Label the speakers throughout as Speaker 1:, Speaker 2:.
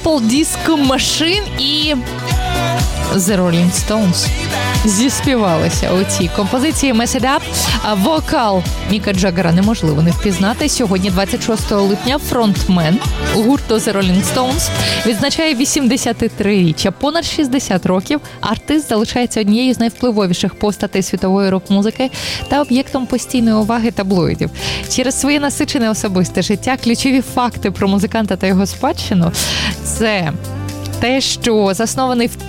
Speaker 1: Purple Disco Machine і The Rolling Stones зіспівалися у цій композиції Mess It Up. Вокал Міка Джаггера неможливо не впізнати. Сьогодні, 26 липня, фронтмен гурту The Rolling Stones відзначає 83-річчя. Понад 60 років артист залишається однією з найвпливовіших постатей світової рок-музики та об'єктом постійної уваги таблоїдів. Через своє насичене особисте життя ключові факти про музиканта та його спадщину – це те, що заснований в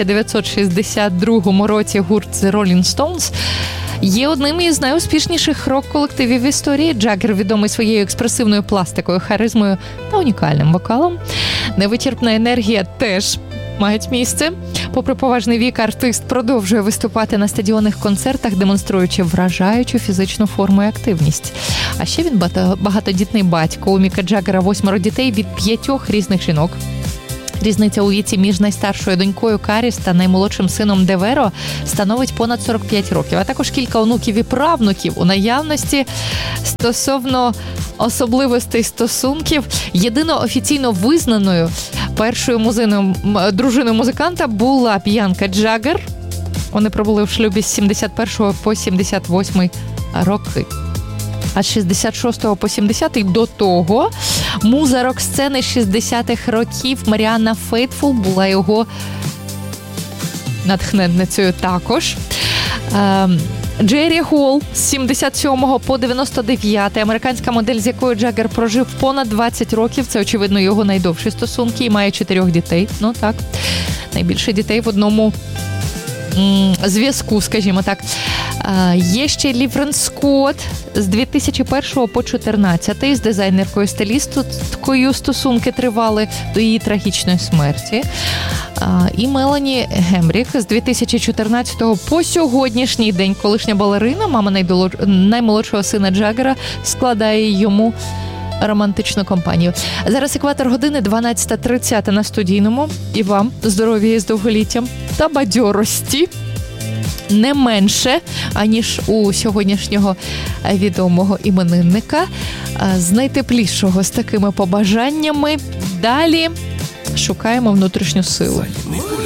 Speaker 1: 1962 році гурт The Rolling Stones є одним із найуспішніших рок-колективів в історії. Джаггер відомий своєю експресивною пластикою, харизмою та унікальним вокалом. Невичерпна енергія теж мають місце. Попри поважний вік, артист продовжує виступати на стадіонних концертах, демонструючи вражаючу фізичну форму і активність. А ще він багатодітний батько. У Міка Джаггера 8 дітей від 5 різних жінок. Різниця у віці між найстаршою донькою Каріс та наймолодшим сином Деверо становить понад 45 років, а також кілька онуків і правнуків у наявності. Стосовно особливостей стосунків, єдино офіційно визнаною першою дружиною музиканта була Б'янка Джаггер. Вони пробули в шлюбі з 71 по 78 роки. А з 66 по 70 до того муза рок-сцени 60-х років Маріанна Фейтфул була його натхненницею також. Джері Холл з 77 по 99, американська модель, з якою Джаггер прожив понад 20 років. Це, очевидно, його найдовші стосунки і має 4 дітей. Ну так, найбільше дітей в одному зв'язку, скажімо так. Є ще Ліврен Скотт з 2001 по 2014 з дизайнеркою-стилісткою стосунки тривали до її трагічної смерті. І Мелані Гемріх з 2014 по сьогоднішній день, колишня балерина, мама наймолодшого сина Джаггера, складає йому романтичну компанію. Зараз екватор години 12:30 на студійному. І вам здоров'я із довголіттям та бадьорості не менше, аніж у сьогоднішнього відомого іменинника. З найтеплішого з такими побажаннями. Далі шукаємо внутрішню силу.